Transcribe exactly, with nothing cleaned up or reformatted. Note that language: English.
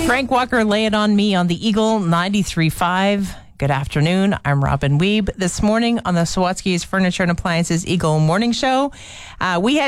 Frank Walker, Lay It On Me on the Eagle ninety-three point five. Good afternoon. I'm Robin Weeb. This morning on the Sawatsky's Furniture and Appliances Eagle Morning Show, uh, we had